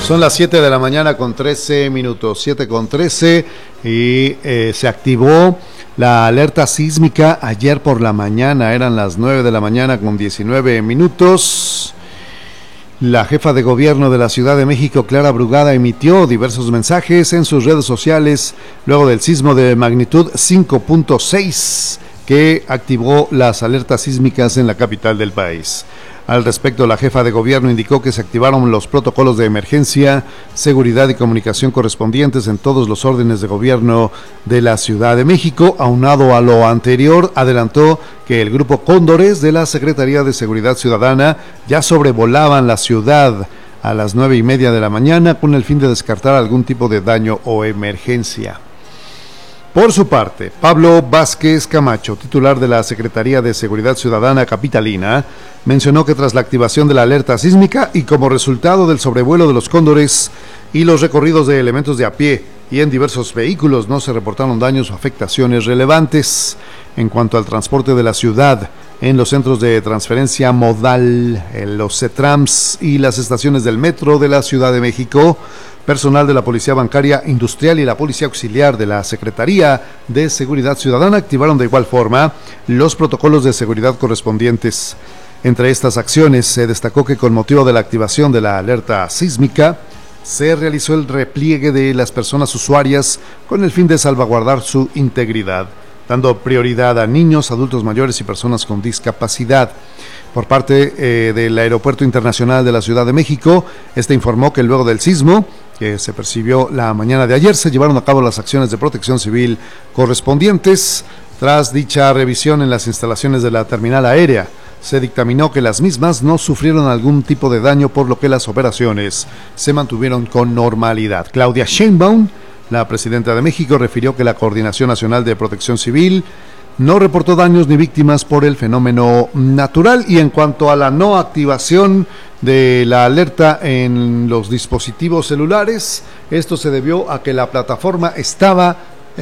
Son las 7 de la mañana con 13 minutos, 7 con 13, y se activó la alerta sísmica ayer por la mañana. Eran las 9 de la mañana con 19 minutos. La jefa de gobierno de la Ciudad de México, Clara Brugada, emitió diversos mensajes en sus redes sociales luego del sismo de magnitud 5.6 que activó las alertas sísmicas en la capital del país. Al respecto, la jefa de gobierno indicó que se activaron los protocolos de emergencia, seguridad y comunicación correspondientes en todos los órdenes de gobierno de la Ciudad de México. Aunado a lo anterior, adelantó que el grupo Cóndores de la Secretaría de Seguridad Ciudadana ya sobrevolaban la ciudad a las 9:30 de la mañana con el fin de descartar algún tipo de daño o emergencia. Por su parte, Pablo Vázquez Camacho, titular de la Secretaría de Seguridad Ciudadana capitalina, mencionó que tras la activación de la alerta sísmica y como resultado del sobrevuelo de los cóndores y los recorridos de elementos de a pie y en diversos vehículos, no se reportaron daños o afectaciones relevantes. En cuanto al transporte de la ciudad, en los centros de transferencia modal, en los CETRAMS y las estaciones del metro de la Ciudad de México, personal de la Policía Bancaria Industrial y la Policía Auxiliar de la Secretaría de Seguridad Ciudadana activaron de igual forma los protocolos de seguridad correspondientes. Entre estas acciones se destacó que con motivo de la activación de la alerta sísmica se realizó el repliegue de las personas usuarias con el fin de salvaguardar su integridad, dando prioridad a niños, adultos mayores y personas con discapacidad. Por parte del Aeropuerto Internacional de la Ciudad de México, informó que luego del sismo que se percibió la mañana de ayer, se llevaron a cabo las acciones de protección civil correspondientes. Tras dicha revisión en las instalaciones de la terminal aérea, se dictaminó que las mismas no sufrieron algún tipo de daño, por lo que las operaciones se mantuvieron con normalidad. Claudia Sheinbaum, la presidenta de México, refirió que la Coordinación Nacional de Protección Civil no reportó daños ni víctimas por el fenómeno natural. Y en cuanto a la no activación de la alerta en los dispositivos celulares, esto se debió a que la plataforma estaba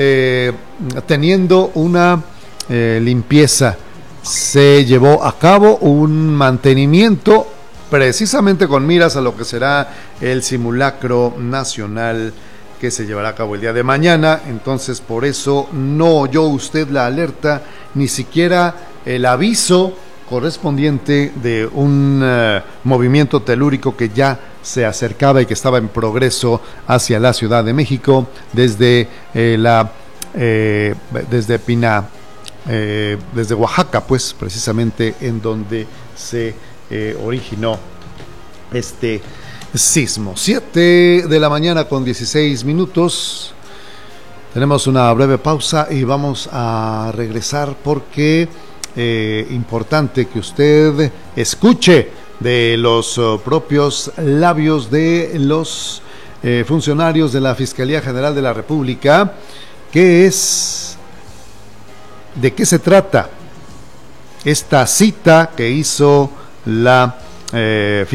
teniendo una limpieza. Se llevó a cabo un mantenimiento precisamente con miras a lo que será el simulacro nacional que se llevará a cabo el día de mañana. Entonces, por eso no oyó usted la alerta, ni siquiera el aviso correspondiente de un movimiento telúrico que ya se acercaba y que estaba en progreso hacia la Ciudad de México desde desde Oaxaca, pues precisamente en donde se originó este sismo. 7 de la mañana con 16 minutos. Tenemos una breve pausa y vamos a regresar porque importante que usted escuche de los propios labios de los funcionarios de la Fiscalía General de la República de qué se trata esta cita que hizo la